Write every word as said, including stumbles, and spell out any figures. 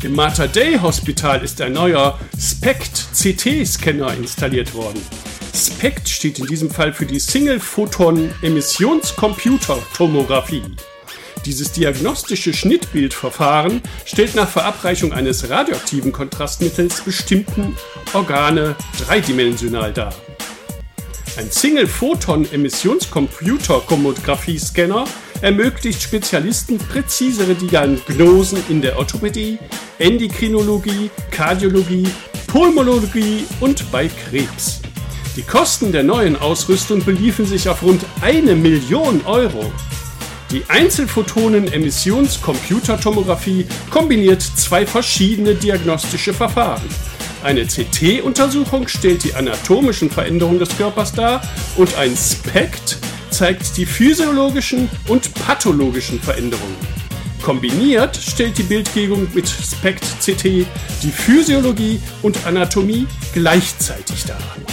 Im Mater Dei Hospital ist ein neuer SPECT-C T-Scanner installiert worden. SPECT steht in diesem Fall für die Single-Photon-Emissionscomputer-Tomographie. Dieses diagnostische Schnittbildverfahren stellt nach Verabreichung eines radioaktiven Kontrastmittels bestimmten Organe dreidimensional dar. Ein Single-Photon-Emissionscomputer-Tomographie-Scanner ermöglicht Spezialisten präzisere Diagnosen in der Orthopädie, Endokrinologie, Kardiologie, Pulmonologie und bei Krebs. Die Kosten der neuen Ausrüstung beliefen sich auf rund eine Million Euro. Die Einzelphotonen-Emissions-Computertomographie kombiniert zwei verschiedene diagnostische Verfahren. Eine C T-Untersuchung stellt die anatomischen Veränderungen des Körpers dar und ein SPECT zeigt die physiologischen und pathologischen Veränderungen. Kombiniert stellt die Bildgebung mit SPECT-C T die Physiologie und Anatomie gleichzeitig dar.